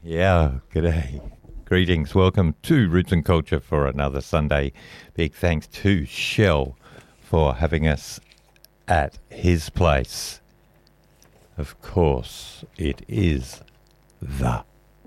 Yeah, g'day. Greetings. Welcome to Roots and Culture for another Sunday. Big thanks to Shell for having us at his place. Of course, it is the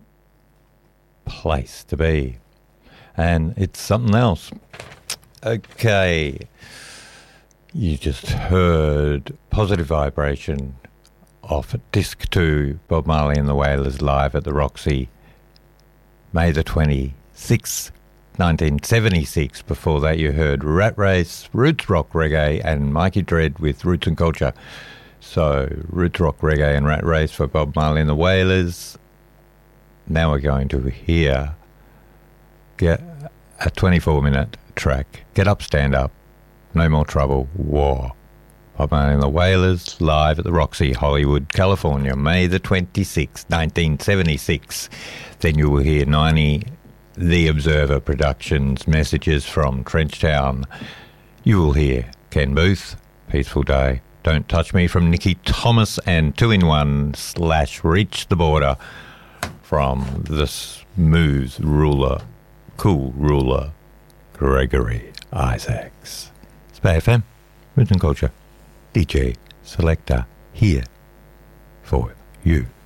place to be. And it's something else. Okay. You just heard Positive Vibration off Disc 2, Bob Marley and the Wailers live at the Roxy, May the 26th, 1976. Before that you heard Rat Race, Roots Rock Reggae, and Mikey Dread with Roots and Culture. So, Roots Rock Reggae and Rat Race for Bob Marley and the Wailers. Now we're going to hear a 24-minute track. Get Up, Stand Up, No More Trouble, War. Bob Marley and the Wailers, live at the Roxy, Hollywood, California, May the 26th, 1976. Then you will hear 90 The Observer Productions, Messages from Trenchtown. You will hear Ken Booth, Peaceful Day, Don't Touch Me from Nicky Thomas, and 2-in-1 / Reach the Border from the smooth ruler, cool ruler, Gregory Isaacs. It's Bay FM, Roots and Culture. DJ Selector here for you.